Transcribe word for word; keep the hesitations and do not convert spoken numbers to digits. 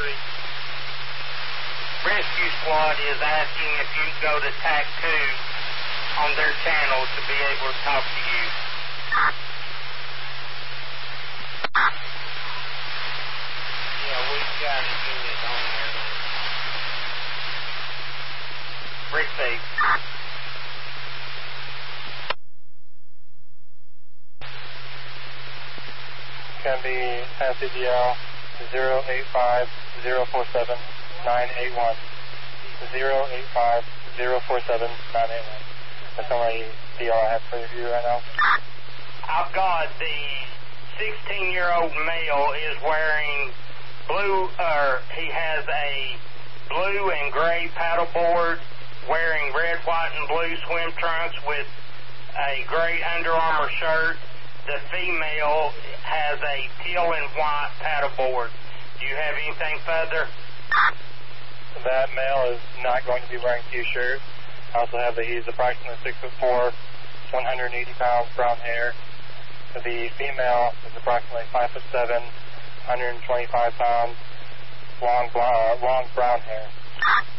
three. Rescue Squad is asking if you can go to T A C two on their channel to be able to talk to you. Yeah, we've got a unit on there. Receive. Can be N C D L zero eight five zero four seven nine eight one. zero eight five zero four seven nine eight one. That's the only D L I have for you right now. I've got the sixteen-year-old male is wearing blue, or he has a blue and gray paddleboard, wearing red, white, and blue swim trunks with a gray Under Armour shirt. The female has a teal and white paddleboard. Do you have anything further? That male is not going to be wearing a T-shirt. I also have that he's approximately six foot four, one hundred eighty pounds, brown hair. The female is approximately five foot seven, one hundred twenty-five pounds, long, blonde, long brown hair.